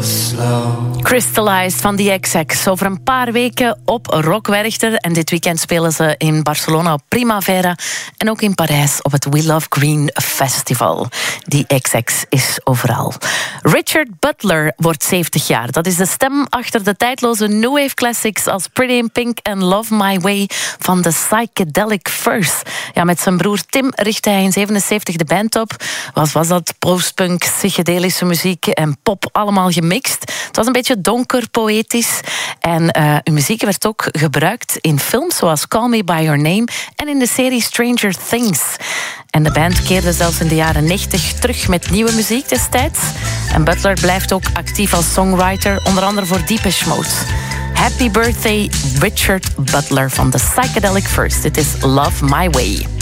Crystallized van The XX. Over een paar weken op Rock Werchter. En dit weekend spelen ze in Barcelona op Primavera. En ook in Parijs op het We Love Green Festival. The XX is overal. Richard Butler wordt 70 jaar. Dat is de stem achter de tijdloze New Wave classics als Pretty in Pink en Love My Way van de Psychedelic Furs. Ja, met zijn broer Tim richtte hij in 77 de band op. Wat was dat? Postpunk, psychedelische muziek en pop allemaal gemixt. Het was een beetje donker, poëtisch. En uw muziek werd ook gebruikt in films zoals Call Me By Your Name en in de serie Stranger Things. En de band keerde zelfs in de jaren 90 terug met nieuwe muziek destijds. En Butler blijft ook actief als songwriter, onder andere voor Depeche Mode. Happy birthday, Richard Butler van The Psychedelic Furs. Dit is Love My Way.